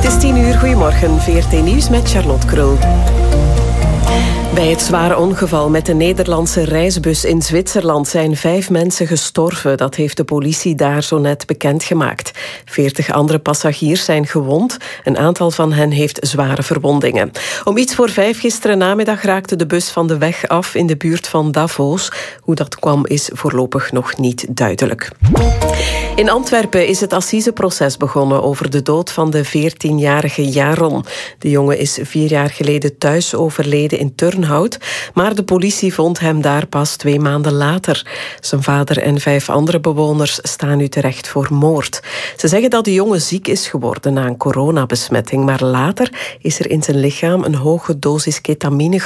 Het is 10 uur, goedemorgen, VRT Nieuws met Charlotte Krul. Bij het zware ongeval met de Nederlandse reisbus in Zwitserland zijn 5 mensen gestorven. Dat heeft de politie daar zo net bekendgemaakt. 40 andere passagiers zijn gewond. Een aantal van hen heeft zware verwondingen. Om iets voor 5 gisteren namiddag raakte de bus van de weg af in de buurt van Davos. Hoe dat kwam is voorlopig nog niet duidelijk. In Antwerpen is het assiseproces begonnen over de dood van de 14-jarige Jaron. De jongen is 4 jaar geleden thuis overleden in Turnhout, maar de politie vond hem daar pas 2 maanden later. Zijn vader en 5 andere bewoners staan nu terecht voor moord. Ze zeggen dat de jongen ziek is geworden na een coronabesmetting, maar later is er in zijn lichaam een hoge dosis ketamine